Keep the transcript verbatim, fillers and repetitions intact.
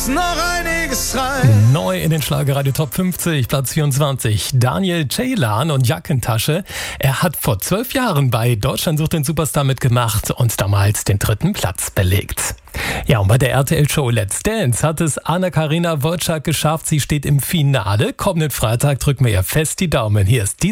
noch einiges rein. Neu in den Schlagerradio Top fünfzig, Platz vierundzwanzig. Daniel Ceylan und Jackentasche. Er hat vor zwölf Jahren bei Deutschland sucht den Superstar mitgemacht und damals den dritten Platz belegt. Ja, und bei der R T L-Show Let's Dance hat es Anna-Karina Wojcik geschafft. Sie steht im Finale. Kommenden Freitag drücken wir ihr fest die Daumen. Hier ist die